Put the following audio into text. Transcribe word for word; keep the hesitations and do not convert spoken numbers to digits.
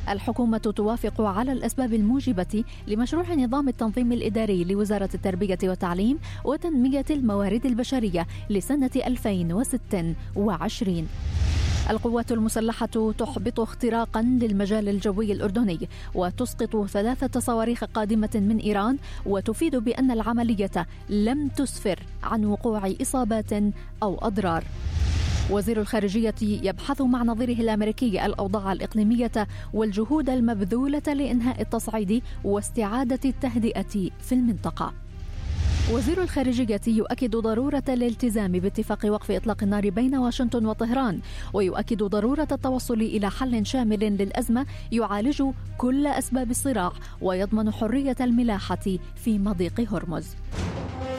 الحكومة توافق على الأسباب الموجبة لمشروع نظام التنظيم الإداري لوزارة التربية والتعليم وتنمية الموارد البشرية لسنة ألفين وستة وعشرين. القوات المسلحة تحبط اختراقا للمجال الجوي الأردني وتسقط ثلاثة صواريخ قادمة من إيران، وتفيد بأن العملية لم تسفر عن وقوع إصابات أو أضرار. وزير الخارجية يبحث مع نظيره الأمريكي الأوضاع الإقليمية والجهود المبذولة لإنهاء التصعيد واستعادة التهدئة في المنطقة. وزير الخارجية يؤكد ضرورة الالتزام باتفاق وقف إطلاق النار بين واشنطن وطهران، ويؤكد ضرورة التوصل إلى حل شامل للأزمة يعالج كل أسباب الصراع ويضمن حرية الملاحة في مضيق هرمز.